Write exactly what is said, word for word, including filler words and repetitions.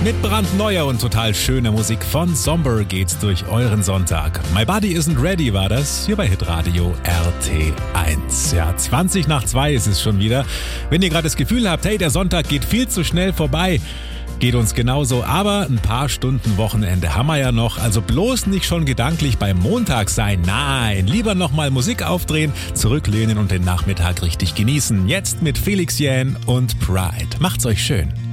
Mit brandneuer und total schöner Musik von Somber geht's durch euren Sonntag. My Body Isn't Ready war das hier bei Hitradio R T eins. Ja, zwanzig nach zwei ist es schon wieder. Wenn ihr gerade das Gefühl habt, hey, der Sonntag geht viel zu schnell vorbei, geht uns genauso. Aber ein paar Stunden Wochenende haben wir ja noch. Also bloß nicht schon gedanklich beim Montag sein. Nein, lieber nochmal Musik aufdrehen, zurücklehnen und den Nachmittag richtig genießen. Jetzt mit Felix Jähn und Pride. Macht's euch schön.